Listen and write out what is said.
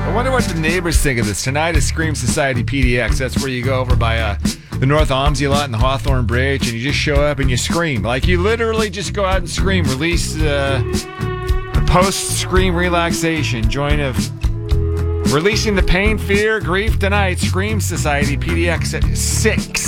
I wonder what the neighbors think of this. Tonight is Scream Society PDX. That's where you go over by the North Omsey lot and the Hawthorne Bridge, and you just show up and you scream. Like, you literally just go out and scream. Release the post-scream relaxation. Releasing the pain, fear, grief tonight. Scream Society PDX at 6.